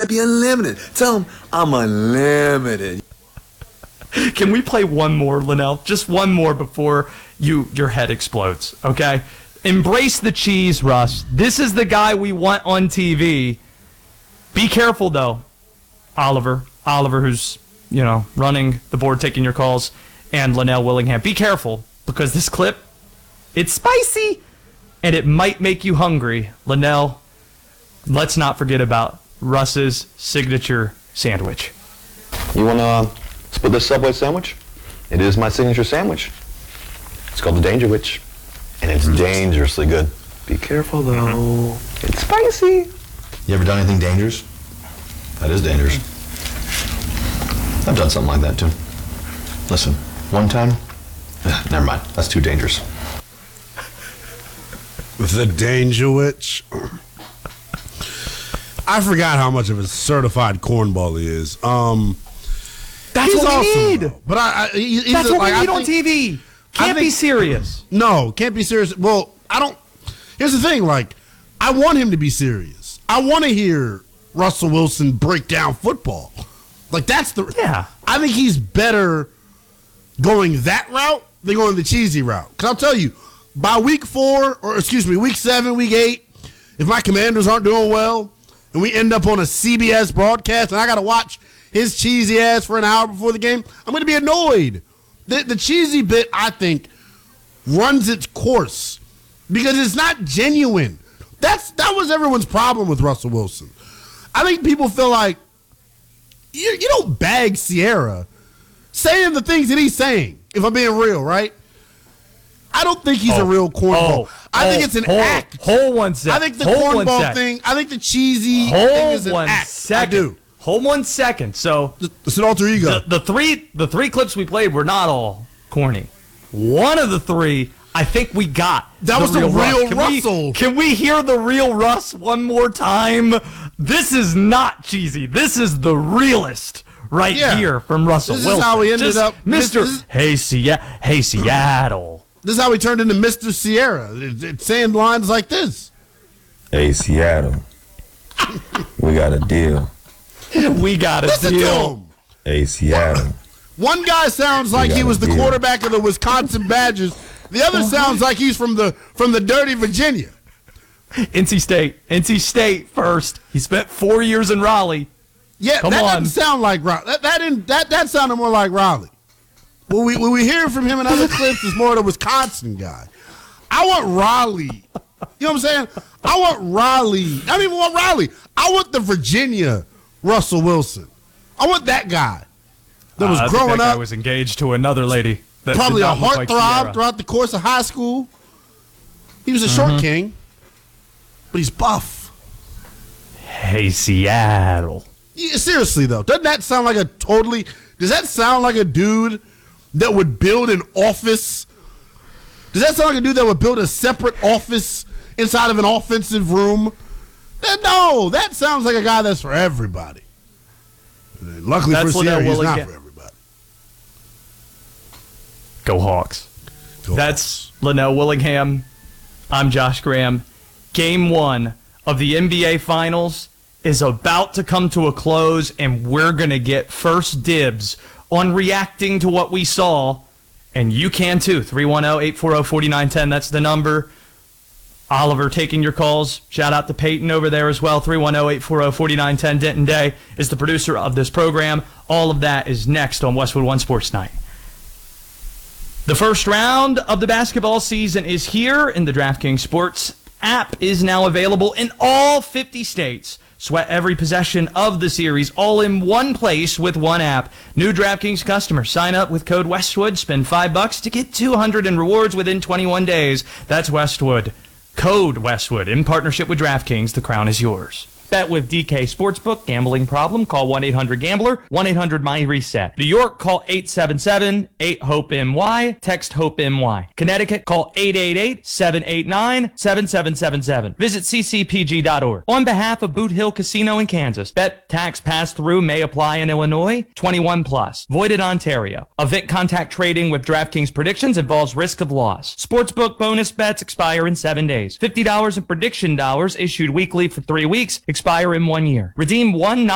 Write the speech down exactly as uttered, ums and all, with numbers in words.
to be unlimited. Tell them I'm unlimited. Can we play one more, Linnell? Just one more before you your head explodes, okay? Embrace the cheese, Russ. This is the guy we want on T V. Be careful, though, Oliver. Oliver, who's, you know, running the board, taking your calls, and Linnell Willingham. Be careful, because this clip, it's spicy, and it might make you hungry. Linnell, let's not forget about Russ's signature sandwich. You want to split this Subway sandwich? It is my signature sandwich. It's called the Danger Witch, and it's dangerously good. Be careful, though. It's spicy. You ever done anything dangerous? That is dangerous. I've done something like that, too. Listen, one time, eh, never mind. That's too dangerous. The Danger Witch. I forgot how much of a certified cornball he is. Um, That's he's what we awesome, need. though. But I, I he's That's a, what like, we need I on think, T V. Can't think, be serious. No, can't be serious. Well, I don't. Here's the thing. Like, I want him to be serious. I want to hear Russell Wilson break down football. Like, that's the. Yeah. I think he's better going that route than going the cheesy route. Because I'll tell you, by week four, or excuse me, week seven, week eight, if my Commanders aren't doing well, and we end up on a C B S broadcast, and I got to watch his cheesy ass for an hour before the game, I'm going to be annoyed. The, the cheesy bit, I think, runs its course because it's not genuine. That's that was everyone's problem with Russell Wilson. I think people feel like you, you don't bag Sierra saying the things that he's saying, if I'm being real, right? I don't think he's oh, a real cornball. Oh, I oh, think it's an hold, act. Hold one sec. I think the hold cornball thing, I think the cheesy hold thing is an one act. Second. I do. Hold one second. So it's an alter ego. The, the three the three clips we played were not all corny. One of the three, I think we got. That the was real the real Russ. Can Russell. We, can we hear the real Russ one more time? This is not cheesy. This is the realest right Yeah. here from Russell This is Wilson. how he ended Just up- Mister this is- Hey, Se- hey Seattle. This is how he turned into Mister Sierra. It, it's saying lines like this. Hey, Seattle, we got a deal. We got a Listen to deal. him. Hey, Seattle. One guy sounds like got he a was the deal. quarterback of the Wisconsin Badgers. The other sounds like he's from the from the dirty Virginia. N C State. N C State first. He spent four years in Raleigh. Yeah, Come that on. doesn't sound like Raleigh. That that, didn't, that that sounded more like Raleigh. What we what we hear from him in other clips is more the Wisconsin guy. I want Raleigh. You know what I'm saying? I want Raleigh. I don't even want Raleigh. I want the Virginia Russell Wilson. I want that guy that was Uh, I think growing that guy up, was engaged to another lady. That probably did a not look like heartthrob Sierra. throughout the course of high school. He was a short king, but he's buff. Hey, Seattle. Yeah, seriously though, doesn't that sound like a totally? Does that sound like a dude that would build an office? Does that sound like a dude that would build a separate office inside of an offensive room? That, no, that sounds like a guy that's for everybody. And luckily That's for what Sierra, that he's will not get. for everybody. Go Hawks. Go That's Linnell Willingham. I'm Josh Graham. Game one of the N B A Finals is about to come to a close, and we're going to get first dibs on reacting to what we saw. And you can too. three one zero, eight four zero, four nine one zero. That's the number. Oliver taking your calls. Shout out to Peyton over there as well. three one zero, eight four zero, four nine one zero. Denton Day is the producer of this program. All of that is next on Westwood One Sports Night. The first round of the basketball season is here, and the DraftKings Sports app is now available in all fifty states. Sweat every possession of the series all in one place with one app. New DraftKings customers sign up with code Westwood, spend five bucks to get two hundred in rewards within twenty-one days. That's Westwood. Code Westwood in partnership with DraftKings. The crown is yours. Bet with D K Sportsbook. Gambling problem? Call one eight hundred gambler, one eight hundred my reset. New York, call eight seven seven, eight hope M Y. Text HOPE-M-Y. Connecticut, call eight eight eight, seven eight nine, seven seven seven seven. Visit c c p g dot org. On behalf of Boot Hill Casino in Kansas, bet tax pass-through may apply in Illinois. twenty-one plus. Void in Ontario. Event contact trading with DraftKings predictions involves risk of loss. Sportsbook bonus bets expire in seven days. fifty dollars in prediction dollars issued weekly for three weeks. Expire in one year. Redeem one